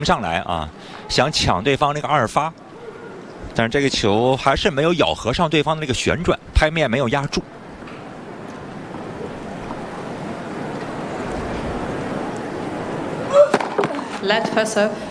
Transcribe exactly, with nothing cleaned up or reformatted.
上来啊，想抢对方那个二发，但是这个球还是没有咬合上对方的那个旋转，拍面没有压住。 Let first serve.